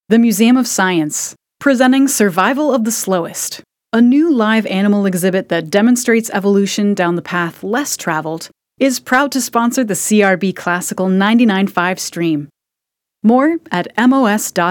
The Museum of Science, presenting Survival of the Slowest, a new live animal exhibit that demonstrates evolution down the path less traveled, is proud to sponsor the CRB Classical 99.5 stream. More at mos.org.